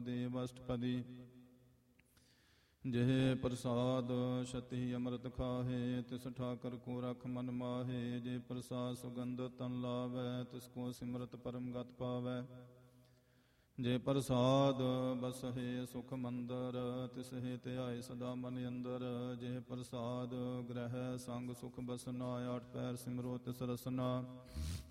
ਦੇਵ ਅਸ਼ਟਪਦੀ। ਜਿਹ ਪ੍ਰਸਾਦ ਛਤੀ ਅੰਮ੍ਰਿਤ ਖਾਹੇ, ਤਿਸ ਠਾਕਰ ਕੋ ਰਖ ਮਨ ਮਾਹੇ। ਜੇ ਪ੍ਰਸਾਦ ਸੁਗੰਧ ਤਨ ਲਾਵੈ, ਤਿਸ ਕੋ ਸਿਮਰਤ ਪਰਮ ਗਤ ਪਾਵੈ। ਜੇ ਪ੍ਰਸਾਦ ਬਸਹਿ ਸੁਖ ਮੰਦਰ, ਤਿਸ ਹੇ ਧਿਆਏ ਸਦਾ ਮਨ ਅੰਦਰ। ਜੇ ਪ੍ਰਸਾਦ ਗ੍ਰਹਿ ਸੰਗ ਸੁਖ ਬਸਨਾ, ਆਠ ਪੈਰ ਸਿਮਰੋ ਤਿਸ ਰਸਨਾ।